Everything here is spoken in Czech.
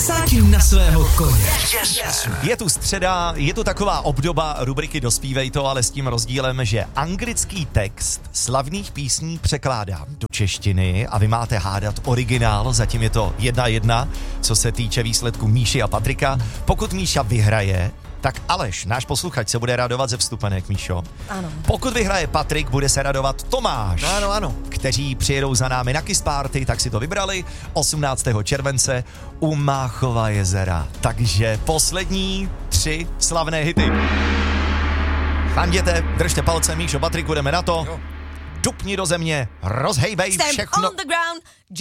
Vsaď na svého koně. Je tu středa, je tu taková obdoba rubriky Dospívej to, ale s tím rozdílem, že anglický text slavných písní překládám do češtiny a vy máte hádat originál, zatím je to 1-1, co se týče výsledku Míši a Patrika. Pokud Míša vyhraje, tak Aleš, náš posluchač, se bude radovat ze vstupenek, Míšo. Ano. Pokud vyhraje Patrik, bude se radovat Tomáš. Ano. Kteří přijedou za námi na Kiss Party, tak si to vybrali 18. července u Máchova jezera. Takže poslední 3 slavné hity. Fanděte, držte palce, Míšo, Patriku, jdeme na to. Dupni do země, rozhejbej Stamp všechno. on the ground.